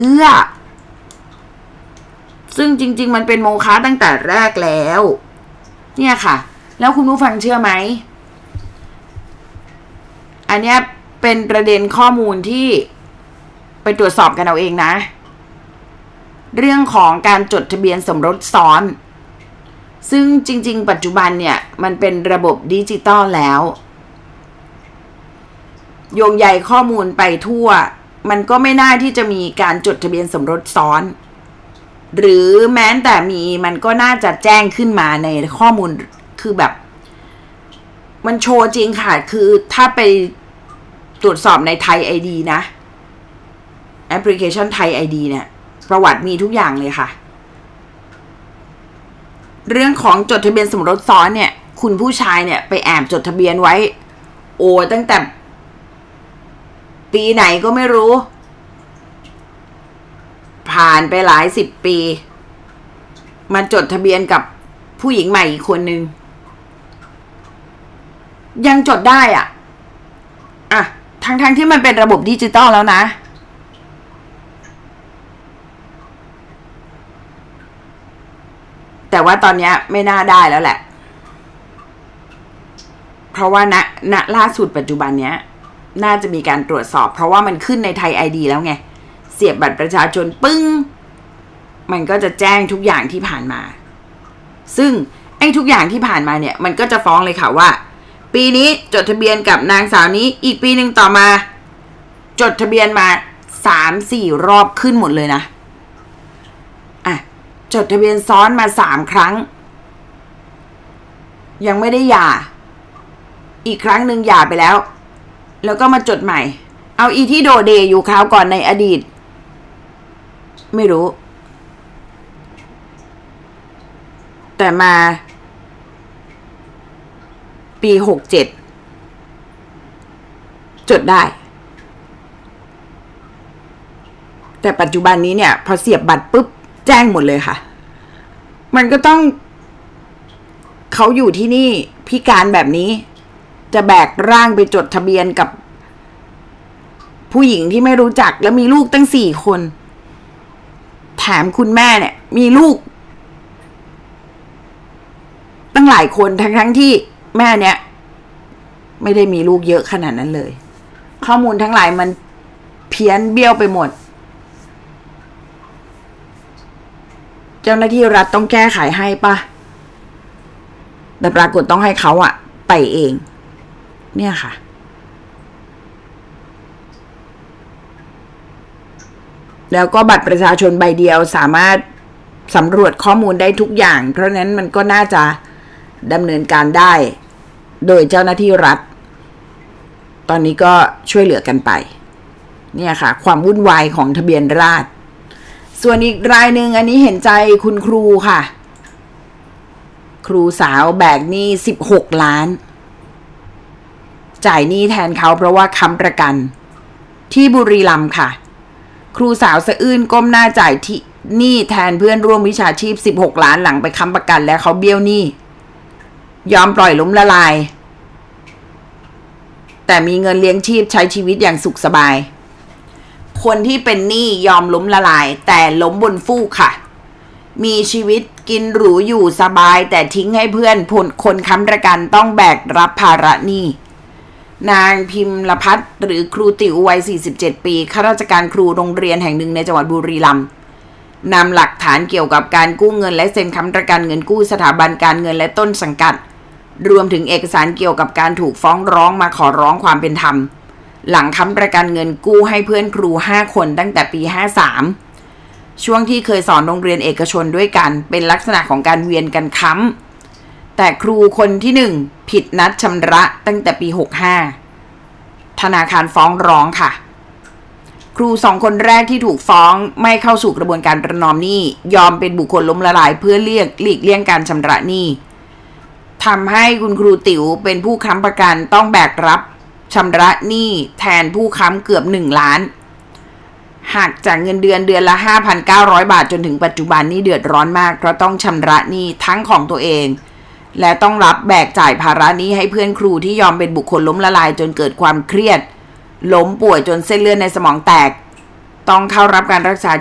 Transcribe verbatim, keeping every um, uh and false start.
เอื้อซึ่งจริงๆมันเป็นโมฆะตั้งแต่แรกแล้วเนี่ยค่ะแล้วคุณผู้ฟังเชื่อไหมอันเนี้ยเป็นประเด็นข้อมูลที่ไปตรวจสอบกันเอาเองนะเรื่องของการจดทะเบียนสมรสซ้อนซึ่งจริงๆปัจจุบันเนี่ยมันเป็นระบบดิจิตอลแล้วโยงใยข้อมูลไปทั่วมันก็ไม่น่าที่จะมีการจดทะเบียนสมรสซ้อนหรือแม้แต่มีมันก็น่าจะแจ้งขึ้นมาในข้อมูลคือแบบมันโชว์จริงค่ะคือถ้าไปตรวจสอบในไทย ไอ ดี นะแอปพลิเคชันไทย ไอ ดี เนี่ยประวัติมีทุกอย่างเลยค่ะเรื่องของจดทะเบียนสมรสซ้อนเนี่ยคุณผู้ชายเนี่ยไปแอบจดทะเบียนไว้โอ้ตั้งแต่ปีไหนก็ไม่รู้ผ่านไปหลายสิบปีมันจดทะเบียนกับผู้หญิงใหม่อีกคนนึงยังจดได้อ่ะอ่ะทั้งๆ ท, ที่มันเป็นระบบดิจิตอลแล้วนะแต่ว่าตอนนี้ไม่น่าได้แล้วแหละเพราะว่าณณล่าสุดปัจจุบันเนี้ยน่าจะมีการตรวจสอบเพราะว่ามันขึ้นในไทย ไอ ดี แล้วไงเสียบบัตรประชาชนปึ้งมันก็จะแจ้งทุกอย่างที่ผ่านมาซึ่งไอ้ทุกอย่างที่ผ่านมาเนี่ยมันก็จะฟ้องเลยค่ะว่าปีนี้จดทะเบียนกับนางสาวนี้อีกปีหนึ่งต่อมาจดทะเบียนมา สามสี่ รอบขึ้นหมดเลยนะอ่ะจดทะเบียนซ้อนมาสามครั้งยังไม่ได้หย่าอีกครั้งหนึ่งหย่าไปแล้วแล้วก็มาจดใหม่เอาอีที่โดเดอยู่คราวก่อนในอดีตไม่รู้แต่มาปีหกเจ็ดจดได้แต่ปัจจุบันนี้เนี่ยพอเสียบบัตรปุ๊บแจ้งหมดเลยค่ะมันก็ต้องเขาอยู่ที่นี่พิการแบบนี้จะแบกร่างไปจดทะเบียนกับผู้หญิงที่ไม่รู้จักแล้วมีลูกตั้งสี่คนแถมคุณแม่เนี่ยมีลูกตั้งหลายคนทั้งทั้งที่แม่เนี่ยไม่ได้มีลูกเยอะขนาดนั้นเลยข้อมูลทั้งหลายมันเพี้ยนเบี้ยวไปหมดเจ้าหน้าที่รัฐต้องแก้ไขให้ป่ะแต่ปรากฏต้องให้เขาอะไปเองเนี่ยค่ะแล้วก็บัตรประชาชนใบเดียวสามารถสำรวจข้อมูลได้ทุกอย่างเพราะนั้นมันก็น่าจะดำเนินการได้โดยเจ้าหน้าที่รัฐตอนนี้ก็ช่วยเหลือกันไปเนี่ยค่ะความวุ่นวายของทะเบียนราษฎร์ส่วนอีกรายหนึ่งอันนี้เห็นใจคุณครูค่ะครูสาวแบกหนี้สิบหกล้านจ่ายหนี้แทนเขาเพราะว่าค้ำประกันที่บุรีรัมย์ค่ะครูสาวสะอื้นก้มหน้าจ่ายที่หนี้แทนเพื่อนร่วมวิชาชีพสิบหกล้านหลังไปค้ำประกันแล้วเขาเบี้ยวหนี้ยอมปล่อยล้มละลายแต่มีเงินเลี้ยงชีพใช้ชีวิตอย่างสุขสบายคนที่เป็นหนี้ยอมล้มละลายแต่ล้มบนฟูกค่ะมีชีวิตกินหรูอยู่สบายแต่ทิ้งให้เพื่อนผลคนค้ำประกันต้องแบกรับภาระหนี้นางพิมลพัฒน์หรือครูติ๋ววัยสี่สิบเจ็ดปีข้าราชการครูโรงเรียนแห่งหนึ่งในจังหวัดบุรีรัมย์นำหลักฐานเกี่ยวกับการกู้เงินและเซ็นค้ำประกันเงินกู้สถาบันการเงินและต้นสังกัดรวมถึงเอกสารเกี่ยวกับการถูกฟ้องร้องมาขอร้องความเป็นธรรมหลังค้ำประกันเงินกู้ให้เพื่อนครูห้าคนตั้งแต่ปีห้าสามช่วงที่เคยสอนโรงเรียนเอกชนด้วยกันเป็นลักษณะของการเวียนกันค้ำแต่ครูคนที่หนึ่งผิดนัดชำระตั้งแต่ปีหกห้าธนาคารฟ้องร้องค่ะครูสองคนแรกที่ถูกฟ้องไม่เข้าสู่กระบวนการประนอมหนี้ยอมเป็นบุคคลล้มละลายเพื่อเลี่ยงหลีกเลี่ยงการชำระหนี้ทำให้คุณครูติ๋วเป็นผู้ค้ำประกันต้องแบกรับชำระหนี้แทนผู้ค้ำเกือบหนึ่งล้านหักจากเงินเดือนเดือนละ ห้าพันเก้าร้อย บาทจนถึงปัจจุบันนี้เดือดร้อนมากเพราะต้องชำระหนี้ทั้งของตัวเองและต้องรับแบกจ่ายภาระนี้ให้เพื่อนครูที่ยอมเป็นบุคคลล้มละลายจนเกิดความเครียดล้มป่วยจนเส้นเลือดในสมองแตกต้องเข้ารับการรักษา